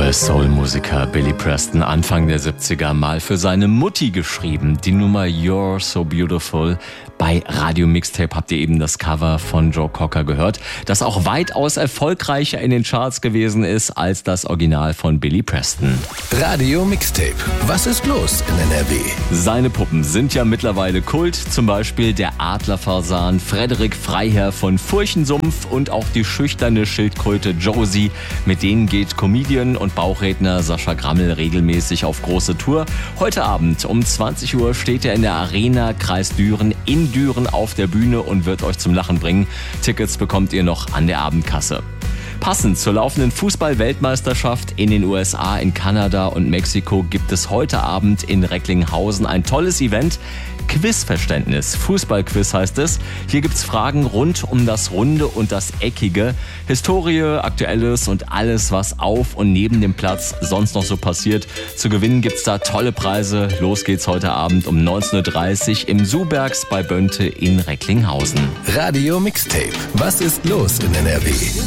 Der Soul-Musiker Billy Preston, Anfang der 70er, mal für seine Mutti geschrieben. Die Nummer You're So Beautiful. Bei Radio Mixtape habt ihr eben das Cover von Joe Cocker gehört, das auch weitaus erfolgreicher in den Charts gewesen ist als das Original von Billy Preston. Radio Mixtape. Was ist los in NRW? Seine Puppen sind ja mittlerweile Kult, zum Beispiel der Adlerfasan Frederik Freiherr von Furchensumpf und auch die schüchterne Schildkröte Josie. Mit denen geht Comedian und Bauchredner Sascha Grammel regelmäßig auf große Tour. Heute Abend um 20 Uhr steht er in der Arena Kreis Düren in Düren auf der Bühne und wird euch zum Lachen bringen. Tickets bekommt ihr noch an der Abendkasse. Passend zur laufenden Fußball-Weltmeisterschaft in den USA, in Kanada und Mexiko gibt es heute Abend in Recklinghausen ein tolles Event. Quizverständnis. Fußballquiz heißt es. Hier gibt's Fragen rund um das Runde und das Eckige. Historie, Aktuelles und alles, was auf und neben dem Platz sonst noch so passiert. Zu gewinnen gibt's da tolle Preise. Los geht's heute Abend um 19.30 Uhr im Subergs bei Bönte in Recklinghausen. Radio Mixtape. Was ist los in NRW?